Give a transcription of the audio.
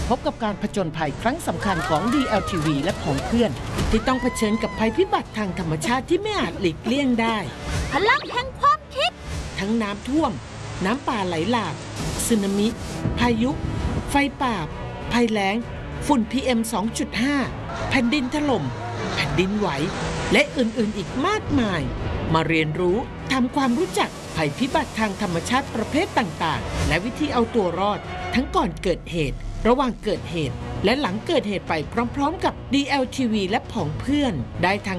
พบกับการผจญภัยครั้งสำคัญของ DLTV และของเพื่อนที่ต้องเผชิญกับภัยพิบัติทางธรรมชาติที่ไม่อาจหลีกเลี่ยงได้พลังแห่งความคิดทั้งน้ำท่วมน้ำป่าไหลหลากสึนามิพายุไฟป่าภัยแล้งฝุ่น PM 2.5 แผ่นดินถล่มแผ่นดินไหวและอื่นๆอีกมากมายมาเรียนรู้ทำความรู้จักภัยพิบัติทางธรรมชาติประเภทต่างๆและวิธีเอาตัวรอดทั้งก่อนเกิดเหตุระหว่างเกิดเหตุและหลังเกิดเหตุไปพร้อมๆกับ DLTV และผองเพื่อนได้ทาง